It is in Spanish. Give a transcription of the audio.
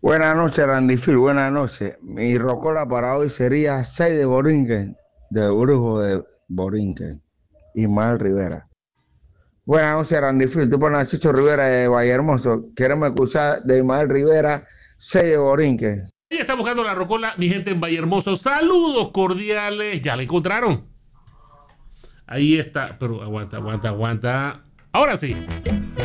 Buenas noches, Randy Phil, buenas noches. Mi rocola para hoy sería 6 de Borinquen, de Brujo de Borinquen, Ismael Rivera. Buenas noches, Randy Phil. Tú pones a Chicho Rivera de Vallehermoso. Queremos escuchar de Ismael Rivera, 6 de Borinquen. Ella está buscando la rocola, mi gente en Valle Hermoso. Saludos cordiales. Ya la encontraron. Ahí está. Pero aguanta. Ahora sí.